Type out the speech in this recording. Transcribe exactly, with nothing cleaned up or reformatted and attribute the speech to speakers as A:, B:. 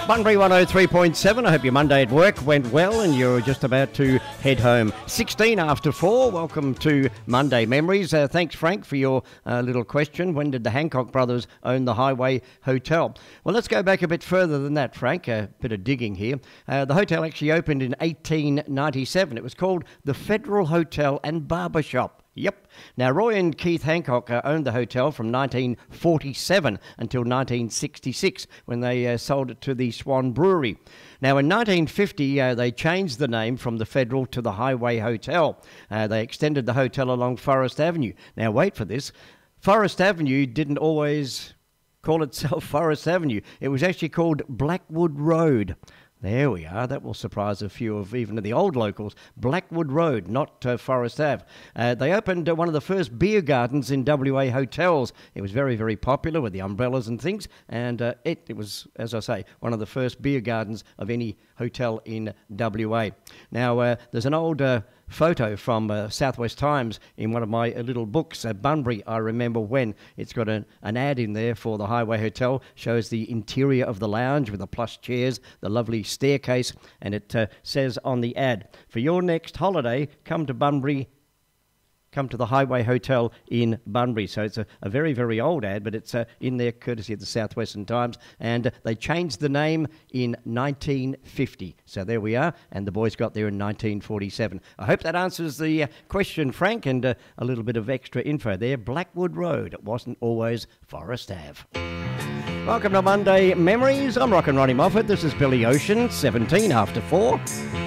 A: Bunbury one oh three point seven. I hope your Monday at work went well and you're just about to head home. sixteen after four. Welcome to Monday Memories. Uh, thanks, Frank, for your uh, little question. When did the Hancock brothers own the Highway Hotel? Well, let's go back a bit further than that, Frank. A bit of digging here. Uh, the hotel actually opened in eighteen ninety-seven. It was called the Federal Hotel and Barber Shop. Yep. Now, Roy and Keith Hancock uh, owned the hotel from nineteen forty-seven until nineteen sixty-six, when they uh, sold it to the Swan Brewery. Now, in nineteen fifty, uh, they changed the name from the Federal to the Highway Hotel. Uh, they extended the hotel along Forest Avenue. Now, wait for this. Forest Avenue didn't always call itself Forest Avenue. It was actually called Blackwood Road. There we are. That will surprise a few of even the old locals. Blackwood Road, not uh, Forest Ave. Uh, they opened uh, one of the first beer gardens in W A hotels. It was very, very popular with the umbrellas and things. And uh, it, it was, as I say, one of the first beer gardens of any hotel in W A. Now, uh, there's an old uh, photo from uh, Southwest Times in one of my uh, little books, uh, Bunbury, I Remember When. It's got a, an ad in there for the Highway Hotel, shows the interior of the lounge with the plush chairs, the lovely staircase, and it uh, says on the ad, for your next holiday, come to Bunbury, come to the Highway Hotel in Bunbury. So it's a, a very, very old ad, but it's uh, in there courtesy of the Southwestern Times, and uh, they changed the name in nineteen fifty. So there we are, and the boys got there in nineteen forty-seven. I hope that answers the uh, question, Frank, and uh, a little bit of extra info there. Blackwood Road. It wasn't always Forest Ave. Welcome to Monday Memories. I'm Rock and Ronnie Moffat. This is Billy Ocean, seventeen after four.